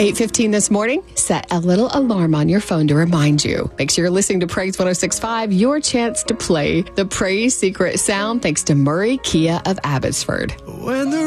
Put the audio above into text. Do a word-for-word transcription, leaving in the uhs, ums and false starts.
eight fifteen this morning, set a little alarm on your phone to remind you. Make sure you're listening to Praise one oh six point five, your chance to play the Praise Secret Sound, thanks to Murray Kia of Abbotsford. When the